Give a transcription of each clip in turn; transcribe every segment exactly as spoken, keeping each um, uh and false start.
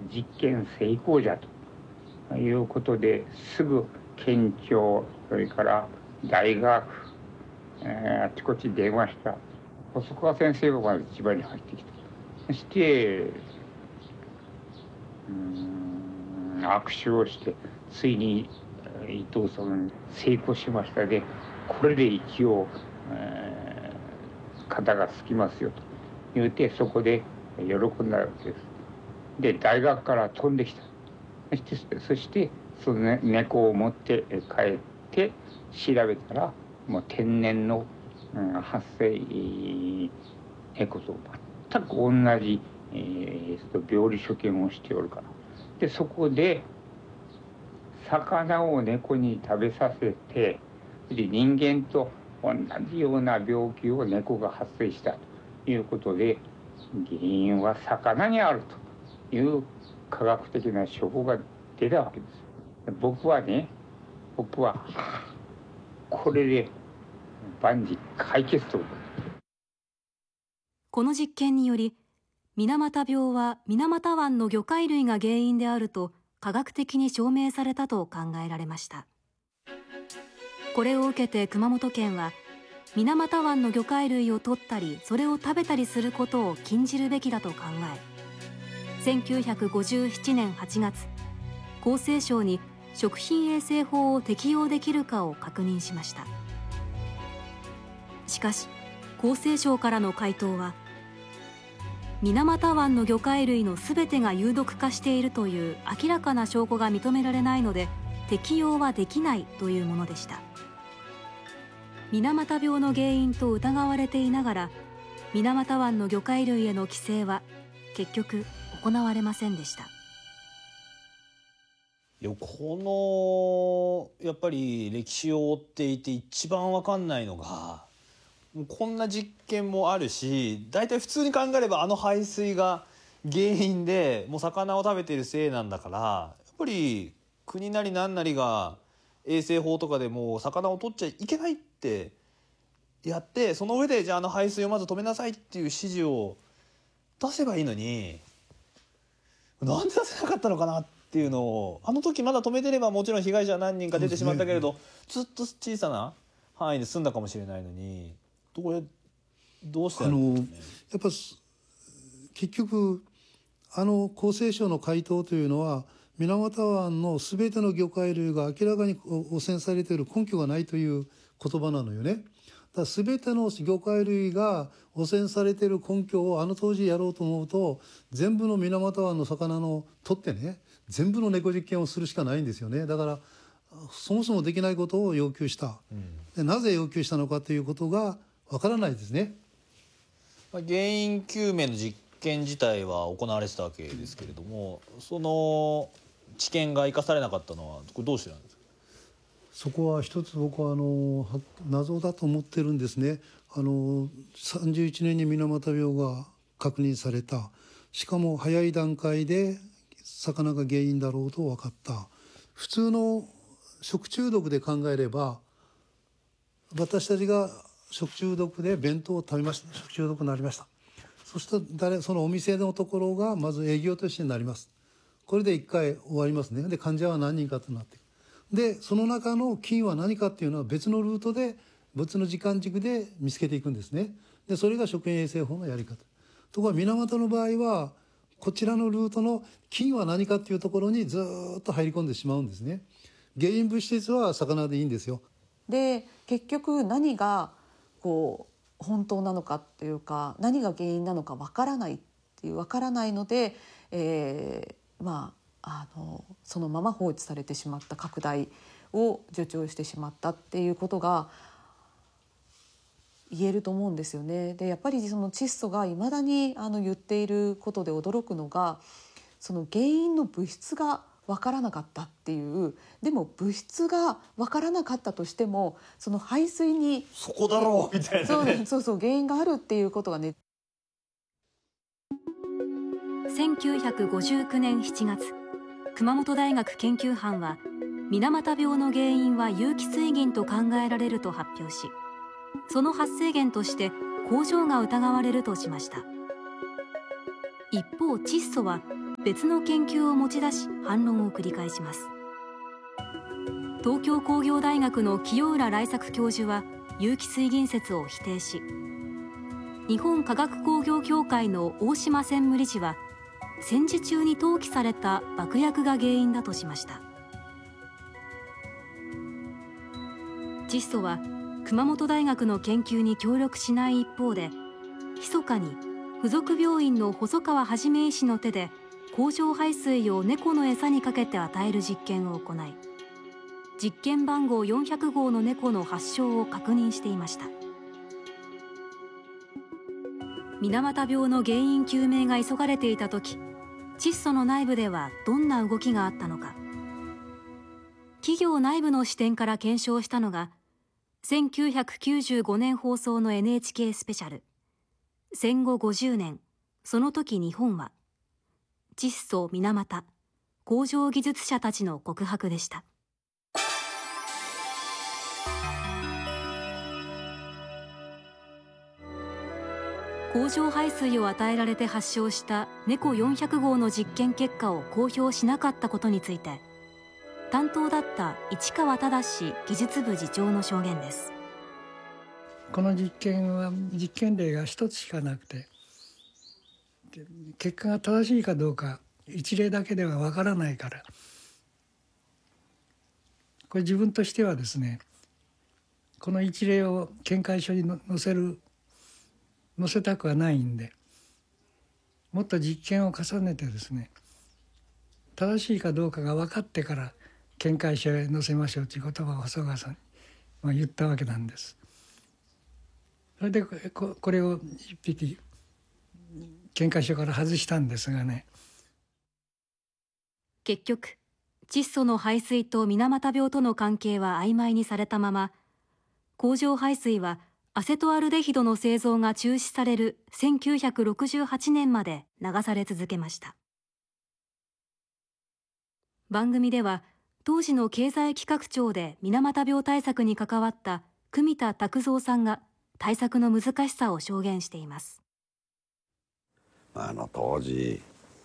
実験成功じゃということですぐ県庁、それから大学、えー、あちこち電話した。細川先生がまず千葉に入ってきた。そしてうーん握手をしてついに伊藤さん成功しましたで、これで一応、えー、肩がつきますよと言うて、そこで喜んだわけです。で大学から飛んできた。そしてそしてその、ね、猫を持って帰って調べたら、もう天然の、うん、発生猫と全く同じ、えー、病理所見をしておるから。でそこで魚を猫に食べさせて、で人間と同じような病気を猫が発生したということで、原因は魚にあるという科学的な証拠が出たわけです。僕はね、僕はこれで万事解決と。 この実験により、水俣病は水俣湾の魚介類が原因であると科学的に証明されたと考えられました。これを受けて熊本県は、水俣湾の魚介類を取ったりそれを食べたりすることを禁じるべきだと考え、せんきゅうひゃくごじゅうななねんはちがつ、厚生省に食品衛生法を適用できるかを確認しました。しかし厚生省からの回答は、水俣湾の魚介類のすべてが有毒化しているという明らかな証拠が認められないので適用はできないというものでした。水俣病の原因と疑われていながら、水俣湾の魚介類への規制は結局行われませんでした。 いや、このやっぱり歴史を追っていて一番分かんないのが、こんな実験もあるし、大体普通に考えればあの排水が原因でもう魚を食べているせいなんだから、やっぱり国なり何なりが衛生法とかでもう魚を取っちゃいけないってやって、その上でじゃああの排水をまず止めなさいっていう指示を出せばいいのに、なんで出せなかったのかなっていうのを、あの時まだ止めてればもちろん被害者は何人か出てしまったけれど、ずっと小さな範囲で済んだかもしれないのに、これどうしてなんですかね。 やっぱ結局あの厚生省の回答というのは、水俣湾の全ての魚介類が明らかに汚染されている根拠がないという言葉なのよね。だから全ての魚介類が汚染されている根拠をあの当時やろうと思うと、全部の水俣湾の魚の取ってね、全部の猫実験をするしかないんですよね。だからそもそもできないことを要求した、うん、でなぜ要求したのかということがわからないですね。 原因究明の実験自体は行われてたわけですけれども、その知見が生かされなかったのはこれどうしてなんですか。 そこは一つ僕はあの謎だと思ってるんですね。あのさんじゅういちねんに水俣病が確認された。しかも早い段階で魚が原因だろうと分かった。普通の食中毒で考えれば、私たちが食中毒で弁当を食べました。食中毒になりました。そしたら誰そのお店のところがまず営業としてなります。これで一回終わりますね。で患者は何人かとなっていく。でその中の菌は何かっていうのは別のルートで別の時間軸で見つけていくんですね。でそれが食品衛生法のやり方。ところが水俣の場合はこちらのルートの菌は何かっていうところにずっと入り込んでしまうんですね。原因物質は魚でいいんですよ。 で結局何がこう本当なのかっていうか、何が原因なのかわからないっていうわからないので、えー、まああのそのまま放置されてしまった、拡大を助長してしまったっていうことが言えると思うんですよね。でやっぱりその窒素がいまだにあの言っていることで驚くのが、その原因の物質が分からなかったっていう。でも物質が分からなかったとしても、その排水にそこだろうみたいな、ね、 そうそうそう原因があるっていうことがね。 せんきゅうひゃくごじゅうきゅうねんしちがつ、熊本大学研究班は水俣病の原因は有機水銀と考えられると発表し、その発生源として工場が疑われるとしました。一方窒素は別の研究を持ち出し反論を繰り返します。東京工業大学の清浦来作教授は有機水銀説を否定し、日本化学工業協会の大島専務理事は戦時中に投棄された爆薬が原因だとしました。窒素は熊本大学の研究に協力しない一方で、密かに附属病院の細川一医師の手で工場排水を猫の餌にかけて与える実験を行い、実験番号よんひゃく号の猫の発症を確認していました。水俣病の原因究明が急がれていた時、窒素の内部ではどんな動きがあったのか。企業内部の視点から検証したのがせんきゅうひゃくきゅうじゅうごねん放送の エヌエイチケー スペシャル「戦後ごじゅうねんその時日本は窒素水俣工場技術者たちの告白」でした。工場排水を与えられて発症した猫よんひゃく号の実験結果を公表しなかったことについて、担当だった市川正技術部次長の証言です。 この実験は実験例が一つしかなくて、結果が正しいかどうか一例だけではわからないから、これ自分としてはですね、この一例を見解書に載せる載せたくはないんで、もっと実験を重ねてですね、正しいかどうかが分かってから見解書へ載せましょうという言葉を細川さんに、まあ、言ったわけなんです。それでここれを一匹見解書から外したんですがね。 結局窒素の排水と水俣病との関係は曖昧にされたまま、工場排水はアセトアルデヒドの製造が中止されるせんきゅうひゃくろくじゅうはちねんまで流され続けました。番組では当時の経済企画庁で水俣病対策に関わった汲田拓三さんが対策の難しさを証言しています。 あの当時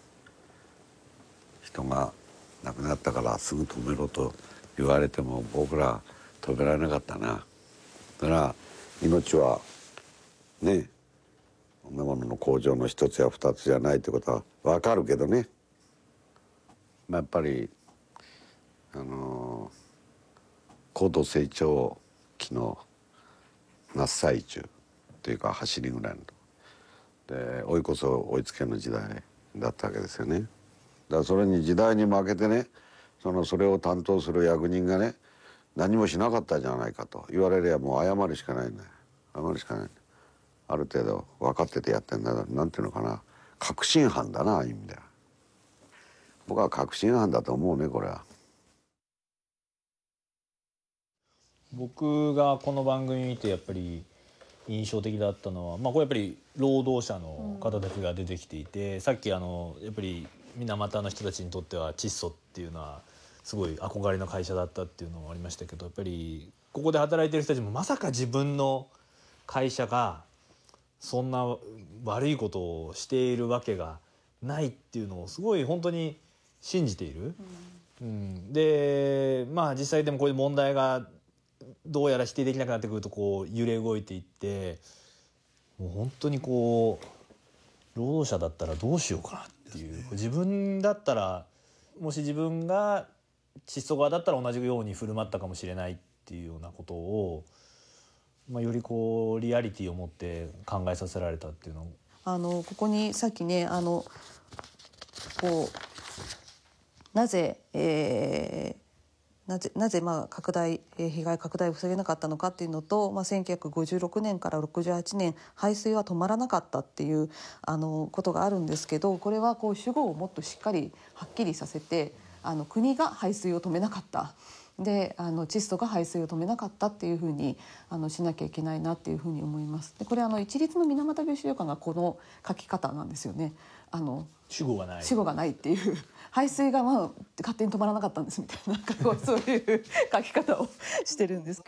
人が亡くなったからすぐ止めろと言われても僕ら止められなかったな。だから命はね、こんなものの工場の一つや二つじゃないってことは分かるけどね、まあ、やっぱりあの高度成長期の真っ最中っていうか走りぐらいので追いこそ追いつけの時代だったわけですよね。だからそれに時代に負けてね、そのそれを担当する役人がね、何もしなかったじゃないかと言われりゃもう謝るしかないんだよ。謝るしかない。ある程度分かっててやってんだから、なんていうのかな、確信犯だな、ああいう意味では。僕は確信犯だと思うね、これは。 僕がこの番組見てやっぱり印象的だったのは、まあこれやっぱり労働者の方たちが出てきていて、うん、さっきあのやっぱり水俣の人たちにとっては窒素っていうのはすごい憧れの会社だったっていうのもありましたけど、やっぱりここで働いてる人たちもまさか自分の会社がそんな悪いことをしているわけがないっていうのをすごい本当に信じている、うんうん、でまあ実際でもこういう問題がどうやら否定できなくなってくるとこう揺れ動いていって、もう本当にこう労働者だったらどうしようかなっていう、自分だったらもし自分が窒素側だったら同じように振る舞ったかもしれないっていうようなことを、まあ、よりこうリアリティを持って考えさせられたっていうのを、 あのここにさっきね、あのこうなぜ、えー、なぜなぜまあ拡大被害拡大を防げなかったのかっていうのと、まあ、せんきゅうひゃくごじゅうろくねんからろくじゅうはちねん排水は止まらなかったっていうあのことがあるんですけど、これはこう主語をもっとしっかりはっきりさせて、あの国が排水を止めなかった。であの窒素が排水を止めなかったっていうふうにあのしなきゃいけないなっていうふうに思います。でこれあの一律の水俣病資料館がこの書き方なんですよね。あの主語がない主語がないっていう排水がまあ勝手に止まらなかったんですみたいな、なんかこうそういう書き方をしてるんですけど。